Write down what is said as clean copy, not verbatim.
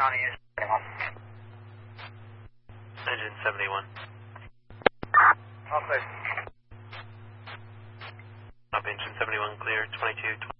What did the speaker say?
County is 71. Engine 71. All clear. Up engine 71 clear, 22.